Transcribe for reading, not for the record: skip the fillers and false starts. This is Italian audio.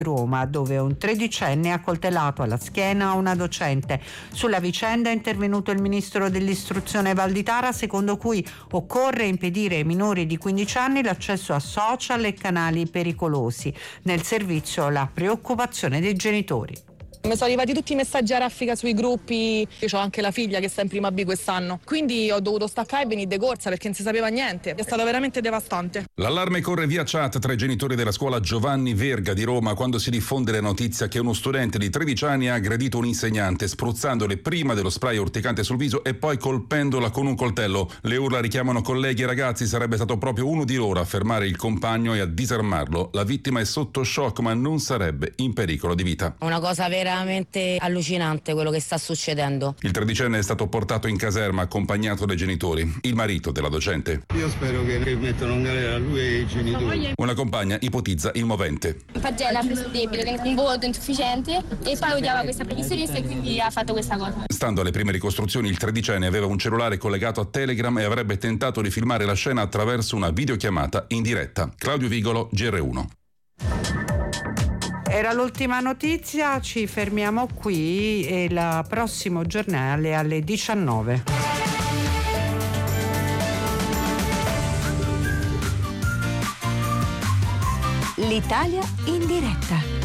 Roma, dove un tredicenne ha coltellato alla schiena una docente. Sulla vicenda è intervenuto il ministro dell'istruzione Valditara, secondo cui occorre impedire ai minori di 15 anni l'accesso a social e canali pericolosi. Nel servizio la preoccupazione dei genitori. Mi sono arrivati tutti i messaggi a raffica sui gruppi, io ho anche la figlia che sta in prima B quest'anno, quindi ho dovuto staccare e venire de corsa perché non si sapeva niente, è stato veramente devastante. L'allarme corre via chat tra i genitori della scuola Giovanni Verga di Roma quando si diffonde la notizia che uno studente di 13 anni ha aggredito un insegnante spruzzandole prima dello spray urticante sul viso e poi colpendola con un coltello. Le urla richiamano colleghi e ragazzi, sarebbe stato proprio uno di loro a fermare il compagno e a disarmarlo. La vittima è sotto shock ma non sarebbe in pericolo di vita. Una cosa veramente allucinante quello che sta succedendo. Il tredicenne è stato portato in caserma accompagnato dai genitori, il marito della docente. Io spero che mettano in galera lui e i genitori. Una compagna ipotizza il movente. Pagella ha preso debito, un voto insufficiente e poi odiava questa professoressa e quindi ha fatto questa cosa. Stando alle prime ricostruzioni, il tredicenne aveva un cellulare collegato a Telegram e avrebbe tentato di filmare la scena attraverso una videochiamata in diretta. Claudio Vigolo, GR1. Era l'ultima notizia, ci fermiamo qui e il prossimo giornale alle 19. L'Italia in diretta.